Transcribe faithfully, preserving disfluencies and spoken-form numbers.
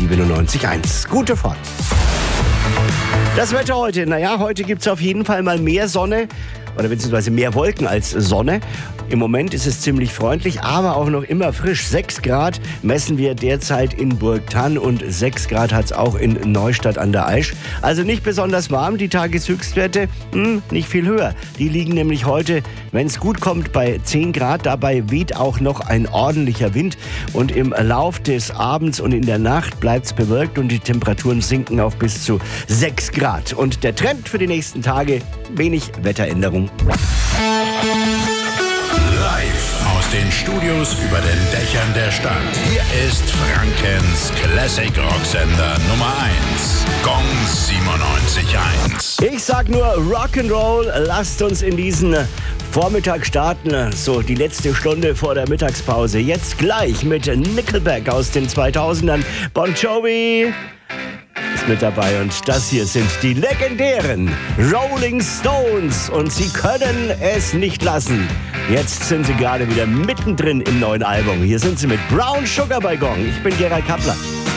siebenundneunzig Komma eins. Gute Fahrt. Das Wetter heute. Naja, heute gibt es auf jeden Fall mal mehr Sonne oder beziehungsweise mehr Wolken als Sonne. Im Moment ist es ziemlich freundlich, aber auch noch immer frisch. sechs Grad messen wir derzeit in Burgthann und sechs Grad hat es auch in Neustadt an der Aisch. Also nicht besonders warm, die Tageshöchstwerte hm, nicht viel höher. Die liegen nämlich heute, wenn es gut kommt, bei zehn Grad. Dabei weht auch noch ein ordentlicher Wind und im Lauf des Abends und in der Nacht bleibt es bewölkt und die Temperaturen sinken auf bis zu sechs Grad. Und der Trend für die nächsten Tage, wenig Wetteränderung. Live aus den Studios über den Dächern der Stadt. Hier ist Frankens Classic Rocksender Nummer eins. Gong siebenundneunzig Komma eins. Ich sag nur Rock'n'Roll, lasst uns in diesen Vormittag starten, so die letzte Stunde vor der Mittagspause. Jetzt gleich mit Nickelback aus den zweitausendern. Bon Jovi ist mit dabei und das hier sind die legendären Rolling Stones und sie können es nicht lassen. Jetzt sind sie gerade wieder mittendrin im neuen Album. Hier sind sie mit Brown Sugar bei Gong. Ich bin Gerald Kappler.